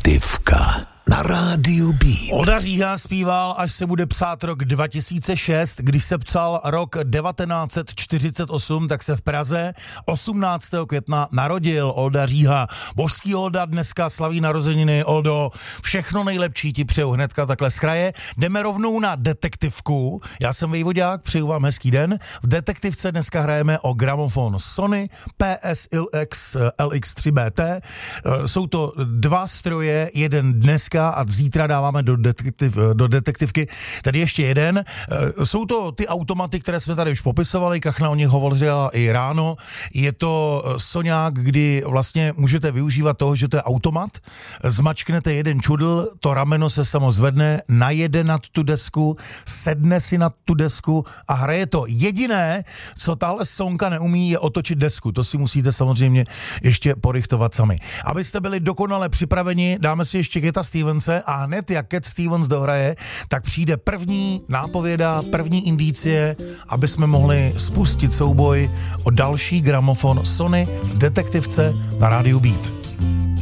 Detektivka na rádiu Beat. Olda Říha zpíval, až se bude psát rok 2006. Když se psal rok 1948, tak se v Praze 18. května narodil Olda Říha. Božský Olda dneska slaví narozeniny. Oldo, všechno nejlepší ti přeju hnedka takhle z kraje. Jdeme rovnou na detektivku. Já jsem Vejvodák, přeju vám hezký den. V detektivce dneska hrajeme o gramofon Sony PSLX LX3BT. Jsou to dva stroje, jeden dneska a zítra dáváme do detektivky. Tady ještě jeden. Jsou to ty automaty, které jsme tady už popisovali, Kachna o nich hovořila i ráno. Je to soňák, kdy vlastně můžete využívat toho, že to je automat. Zmačknete jeden čudl, to rameno se samo zvedne, najede nad tu desku, sedne si nad tu desku a hraje to. Jediné, co tahle sonka neumí, je otočit desku. To si musíte samozřejmě ještě porychtovat sami. Abyste byli dokonale připraveni, dáme si ještě Cata Stevense a hned jak Cat Stevens dohraje, tak přijde první nápověda, první indicie, aby jsme mohli spustit souboj o další gramofon Sony v detektivce na rádiu Beat.